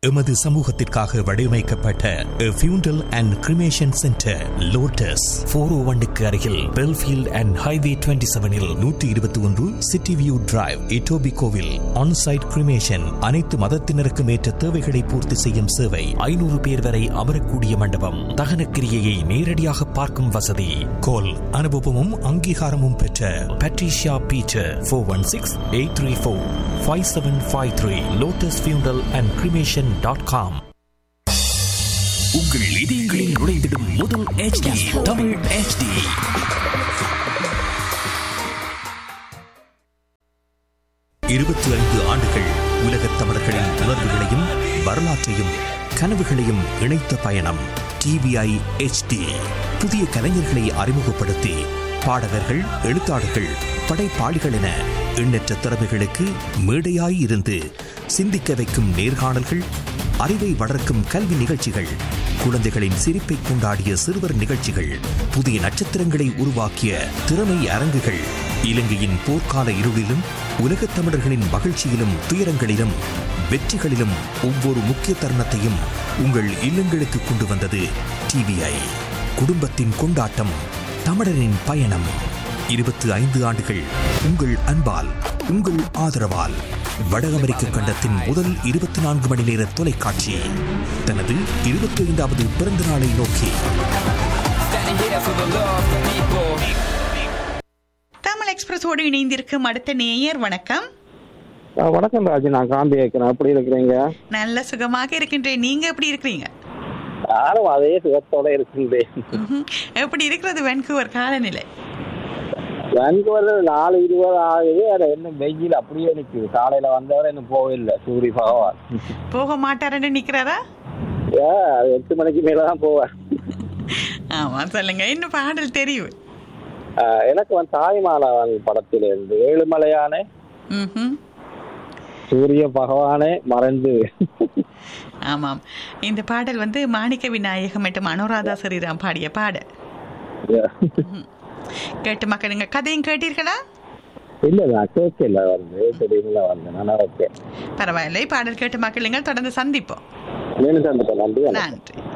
எமது சமூகத்திற்காக வடிவமைக்கப்பட்ட ஃபியூண்டல் அண்ட் கிரிமேஷன் சென்டர் லோட்டஸ் 401க்கு அருகில் Belfield and highway 27 121 city view drive இட்டோபிகோவில் on-site cremation அனைத்து மதத்தினருக்கும் ஏற்ற தேவைகளை பூர்த்தி செய்யும் சேவை 500 பேர் வரை அமரக்கூடிய மண்டபம் தகன கிரியையை நேரடியாக பார்க்கும் வசதி கோல் அனுபவமும் அங்கீகாரமும் பெற்ற பட்ரிஷியா பீட்டர் 416-834-5753 லோட்டஸ் ஃபியூண்டல் அண்ட் கிரிமேஷன் உங்கள் இதயங்களில் நுழைந்திடும் முதல் HD தமிழ் HD. இருபத்தி 5 ஆண்டுகள் உலகத் தமிழர்களின் உணர்வுகளையும் வரலாற்றையும் கனவுகளையும் இணைத்த பயணம் TVI HD. புதிய கலைஞர்களை அறிமுகப்படுத்தி பாடகர்கள், எழுத்தாளர்கள், படைப்பாளிகள் என எண்ணற்ற திறமைகளுக்கு மேடையாய் இருந்து சிந்திக்க வைக்கும் நேர்காணல்கள், அறிவை வளர்க்கும் கல்வி நிகழ்ச்சிகள், குழந்தைகளின் சிரிப்பை கொண்டாடிய சிறுவர் நிகழ்ச்சிகள், புதிய நட்சத்திரங்களை உருவாக்கிய திறமை அரங்குகள், இலங்கையின் போர்க்கால இருளிலும் உலகத் தமிழர்களின் மகிழ்ச்சியிலும் துயரங்களிலும் வெற்றிகளிலும் ஒவ்வொரு முக்கிய தருணத்தையும் உங்கள் இல்லங்களுக்கு கொண்டு வந்தது TVI. குடும்பத்தின் கொண்டாட்டம், தமிழரின் பயணம். 25 ஆண்டுகள் உங்கள் அன்பால், உங்கள் ஆதரவால் வட அமெரிக்க கண்டத்தின் முதல் 24 மணி நேர தொலைக்காட்சி தனது 25வது பிறந்த நாளை நோக்கி தமிழ் எக்ஸ்பிரஸோடு இணைந்திருக்கும் அடுத்த நேயர். வணக்கம். வணக்கம் ராஜி, நான் காந்தி கேட்கிறேன். எப்படி இருக்கிறீங்க? நல்ல சுகமாக இருக்கின்றேன். நீங்க எப்படி இருக்கிறீங்க? நானும் அதே சுகத்தோட இருக்கின்றேன். எப்படி இருக்கிறது வென்கூவர் காலநிலை? வென்கூவர் 4:20 ஆகுது. அதை இன்னும் வெயில் அப்படியே நிற்குது. காலையில வந்தவரை இன்னும் போகவில்லை. சூரிய பகவான் போக மாட்டாருன்னு நிக்கிறாரா? 8 மணிக்கு மேலதான் போவார். ஆமா, சொல்லுங்க. இன்னும் பாடல் தெரியும் எனக்கு தாய்மாலாவன் படத்திலிருந்து ஏழுமலையானே சூரிய பகவானே மறைந்து. ஆமாம், இந்த பாடல் மாணிக்க விநாயகம் மற்றும் அனுராதா ஸ்ரீராம் பாடிய பாடல். கேட்டு மக்களுங்க. கதையும் கேட்டீர்களா? இல்ல, நான் கேட்கல. தெரியுங்களா ஓகே, பரவாயில்லை. பாடல் கேட்டு மக்களுங்க. தொடர்ந்து சந்திப்போம். நன்றி. நன்றி.